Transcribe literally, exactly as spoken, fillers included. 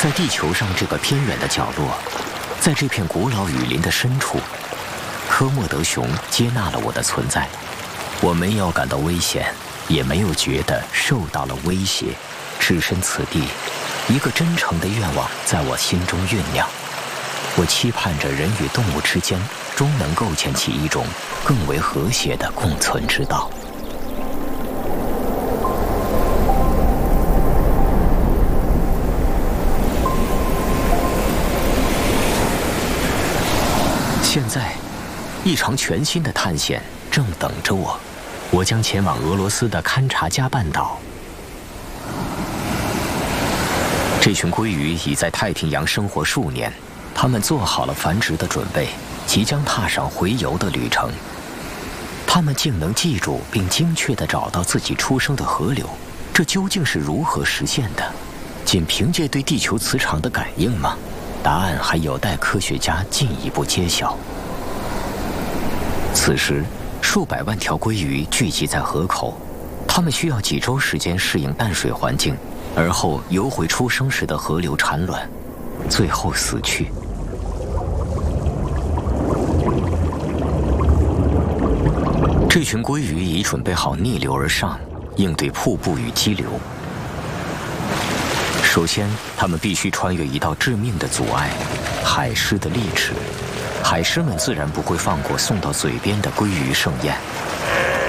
在地球上这个偏远的角落，在这片古老雨林的深处，科莫德熊接纳了我的存在。我没有感到危险，也没有觉得受到了威胁。置身此地，一个真诚的愿望在我心中酝酿。我期盼着人与动物之间终能构建起一种更为和谐的共存之道。现在，一场全新的探险正等着我。我将前往俄罗斯的勘察加半岛。这群鲑鱼已在太平洋生活数年，它们做好了繁殖的准备，即将踏上洄游的旅程。它们竟能记住并精确地找到自己出生的河流，这究竟是如何实现的？仅凭借对地球磁场的感应吗？答案还有待科学家进一步揭晓。此时，数百万条鲑鱼聚集在河口，它们需要几周时间适应淡水环境，而后游回出生时的河流产卵，最后死去。这群鲑鱼已准备好逆流而上，应对瀑布与激流。首先，它们必须穿越一道致命的阻碍——海狮的利齿。海狮们自然不会放过送到嘴边的鲑鱼盛宴，